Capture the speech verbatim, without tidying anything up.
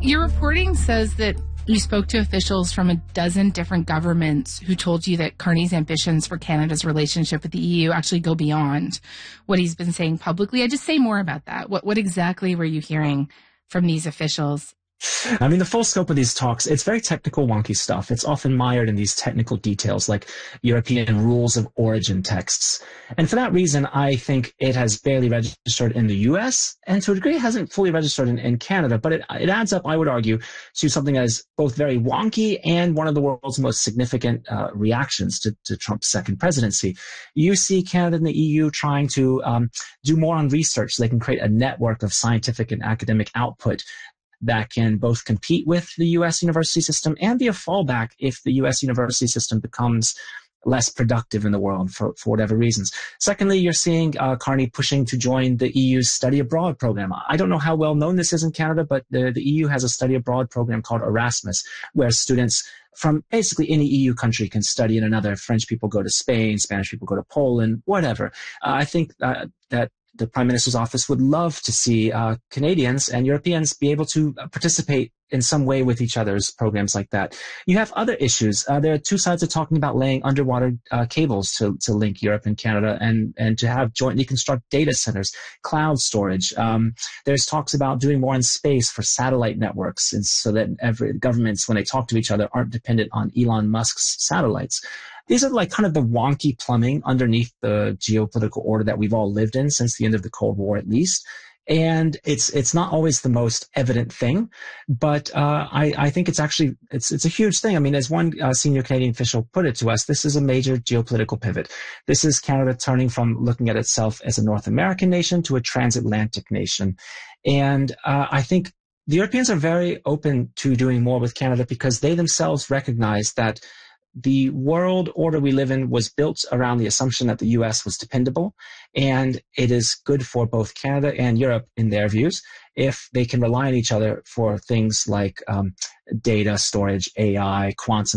Your reporting says that you spoke to officials from a dozen different governments who told you that Carney's ambitions for Canada's relationship with the E U actually go beyond what he's been saying publicly. I just say more about that. What what exactly were you hearing from these officials? I mean, the full scope of these talks, it's very technical, wonky stuff. It's often mired in these technical details like European rules of origin texts. And for that reason, I think it has barely registered in the U S and to a degree hasn't fully registered in, in Canada. But it, it adds up, I would argue, to something that is both very wonky and one of the world's most significant uh, reactions to, to Trump's second presidency. You see Canada and the E U trying to um, do more on research so they can create a network of scientific and academic output that can both compete with the U S university system and be a fallback if the U S university system becomes less productive in the world for, for whatever reasons. Secondly, you're seeing uh, Carney pushing to join the E U's study abroad program. I don't know how well known this is in Canada, but the, the E U has a study abroad program called Erasmus, where students from basically any E U country can study in another. French people go to Spain, Spanish people go to Poland, whatever. Uh, I think uh, that the Prime Minister's office would love to see uh, Canadians and Europeans be able to participate in some way with each other's programs like that. You have other issues. Uh, there are two sides of talking about laying underwater uh, cables to, to link Europe and Canada and, and to have jointly construct data centers, cloud storage. Um, there's talks about doing more in space for satellite networks and so that every governments, when they talk to each other, aren't dependent on Elon Musk's satellites. These are like kind of the wonky plumbing underneath the geopolitical order that we've all lived in since the end of the Cold War, at least. And it's it's not always the most evident thing, but uh, I, I think it's actually it's it's a huge thing. I mean, as one uh, senior Canadian official put it to us, this is a major geopolitical pivot. This is Canada turning from looking at itself as a North American nation to a transatlantic nation. And uh, I think the Europeans are very open to doing more with Canada because they themselves recognize that the world order we live in was built around the assumption that the U S was dependable, and it is good for both Canada and Europe, in their views, if they can rely on each other for things like um, data storage, A I, quantum